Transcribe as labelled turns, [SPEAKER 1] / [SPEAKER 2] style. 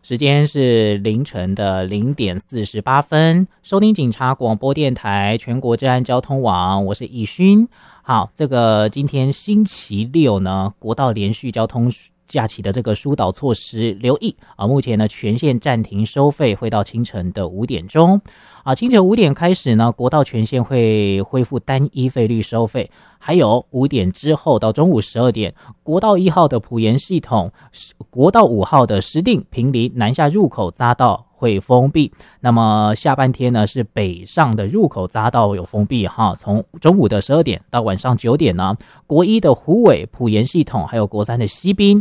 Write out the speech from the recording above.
[SPEAKER 1] 时间是凌晨的0:48，收听警察广播电台全国治安交通网，我是易勋。好，这个今天星期六呢，国道连续交通假期的这个疏导措施留意目前呢全线暂停收费，会到清晨的5点钟清晨5点开始呢，国道全线会恢复单一费率收费，还有5点之后到中午12点，国道1号的埔盐系统、国道5号的石碇、坪林南下入口匝道会封闭。那么下半天呢，是北上的入口匝道有封闭从中午的12点到晚上9点呢，国1的虎尾、埔盐系统还有国3的西滨